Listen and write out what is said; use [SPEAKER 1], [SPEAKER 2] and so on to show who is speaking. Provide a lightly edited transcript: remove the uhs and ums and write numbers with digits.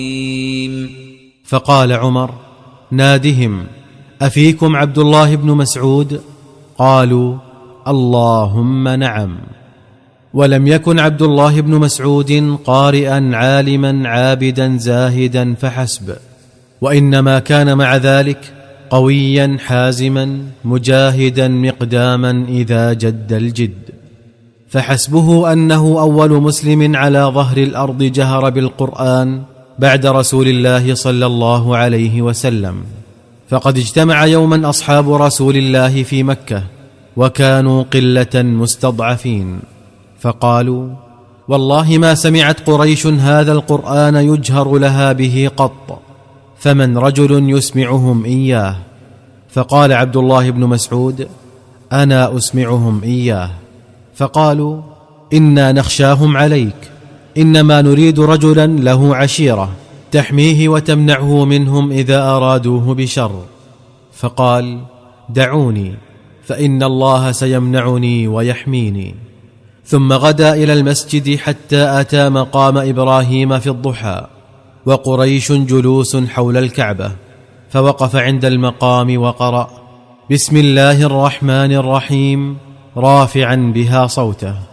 [SPEAKER 1] فقال عمر: نادهم، أفيكم عبد الله بن مسعود؟ قالوا: اللهم نعم. ولم يكن عبد الله بن مسعود قارئا عالما عابدا زاهدا فحسب، وإنما كان مع ذلك قويا حازما مجاهدا مقداما إذا جد الجد، فحسبه أنه أول مسلم على ظهر الأرض جهر بالقرآن بعد رسول الله صلى الله عليه وسلم. فقد اجتمع يوما أصحاب رسول الله في مكة، وكانوا قلة مستضعفين، فقالوا: والله ما سمعت قريش هذا القرآن يجهر لها به قط، فمن رجل يسمعهم إياه؟ فقال عبد الله بن مسعود: أنا أسمعهم إياه. فقالوا: إنا نخشاهم عليك، إنما نريد رجلا له عشيرة تحميه وتمنعه منهم إذا أرادوه بشر. فقال: دعوني، فإن الله سيمنعني ويحميني. ثم غدا إلى المسجد حتى أتى مقام إبراهيم في الضحى، وقريش جلوس حول الكعبة، فوقف عند المقام وقرأ: بسم الله الرحمن الرحيم، رافعا بها صوته.